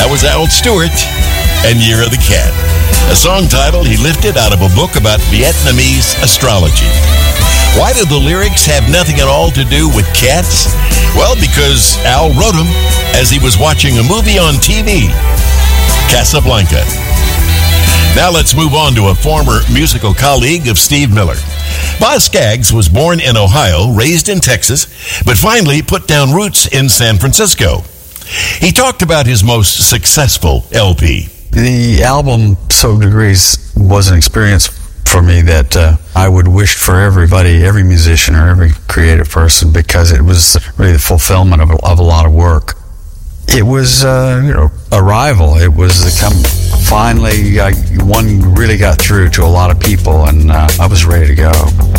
That was Al Stewart and Year of the Cat, a song title he lifted out of a book about Vietnamese astrology. Why do the lyrics have nothing at all to do with cats? Well, because Al wrote them as he was watching a movie on TV, Casablanca. Now let's move on to a former musical colleague of Steve Miller. Boz Scaggs was born in Ohio, raised in Texas, but finally put down roots in San Francisco. He talked about his most successful LP. The album, Soaked Degrees, was an experience for me that I would wish for everybody, every musician or every creative person, because it was really the fulfillment of a lot of work. It was, arrival. It was finally, one really got through to a lot of people, and I was ready to go.